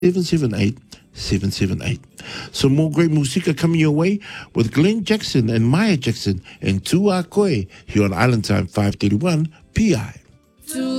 778-778. Some more great music coming your way with Glenn Jackson and Maya Jackson and Tua Koe here on Island Time 531 PI.